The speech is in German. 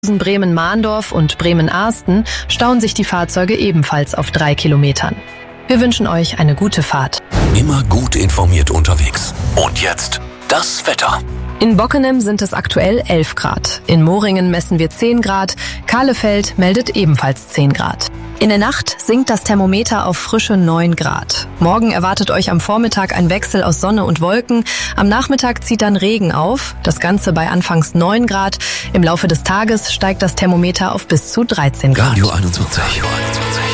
Bremen-Mahndorf und Bremen-Arsten stauen sich die Fahrzeuge ebenfalls auf 3 Kilometern. Wir wünschen euch eine gute Fahrt. Immer gut informiert unterwegs. Und jetzt das Wetter. In Bockenem sind es aktuell 11 Grad. In Moringen messen wir 10 Grad. Kahlefeld meldet ebenfalls 10 Grad. In der Nacht sinkt das Thermometer auf frische 9 Grad. Morgen erwartet euch am Vormittag ein Wechsel aus Sonne und Wolken. Am Nachmittag zieht dann Regen auf. Das Ganze bei anfangs 9 Grad. Im Laufe des Tages steigt das Thermometer auf bis zu 13 Grad. Radio 21.